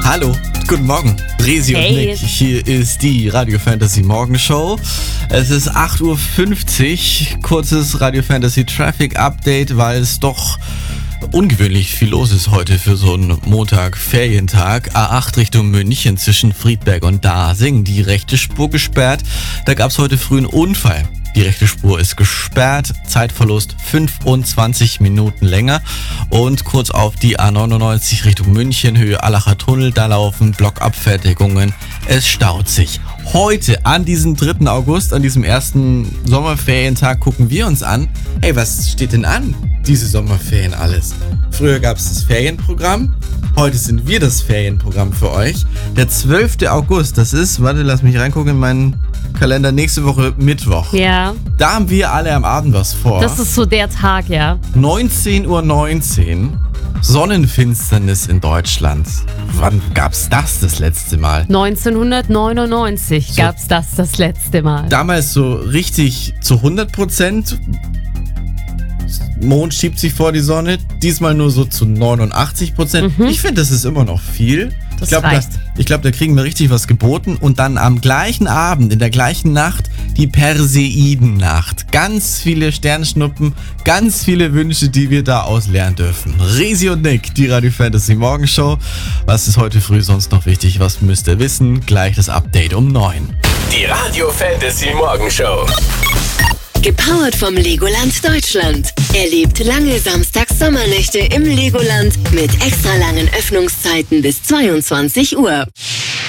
Hallo, guten Morgen. Resi und Nick, hier ist die Radio Fantasy Morgenshow. Es ist 8.50 Uhr, kurzes Radio Fantasy Traffic Update, weil es doch ungewöhnlich viel los ist heute für so einen Montag-Ferientag. A8 Richtung München zwischen Friedberg und Dasing, die rechte Spur gesperrt. Da gab es heute früh einen Unfall. Die rechte Spur ist gesperrt, Zeitverlust 25 Minuten länger. Und kurz auf die A99 Richtung München, Höhe Allacher Tunnel, da laufen Blockabfertigungen. Es staut sich. Heute, an diesem 3. August, an diesem ersten Sommerferientag, gucken wir uns an, hey, was steht denn an, diese Sommerferien alles? Früher gab es das Ferienprogramm, heute sind wir das Ferienprogramm für euch. Der 12. August, das ist, lass mich reingucken in meinen Kalender, nächste Woche Mittwoch. Ja. Da haben wir alle am Abend was vor. Das ist so der Tag, ja. 19:19 Uhr, Sonnenfinsternis in Deutschland. Wann gab's das letzte Mal? 1999 gab's das letzte Mal. Damals so richtig zu 100%. Mond schiebt sich vor die Sonne. Diesmal nur so zu 89%. Ich finde, das ist immer noch viel. Das reicht. Ich glaube, da kriegen wir richtig was geboten. Und dann am gleichen Abend, in der gleichen Nacht, die Perseidennacht. Ganz viele Sternschnuppen, ganz viele Wünsche, die wir da ausleeren dürfen. Resi und Nick, die Radio Fantasy Morgenshow. Was ist heute früh sonst noch wichtig? Was müsst ihr wissen? Gleich das Update um 9. Die Radio Fantasy Morgenshow. Gepowert vom Legoland Deutschland. Erlebt lange Samstags-Sommernächte im Legoland mit extra langen Öffnungszeiten bis 22 Uhr.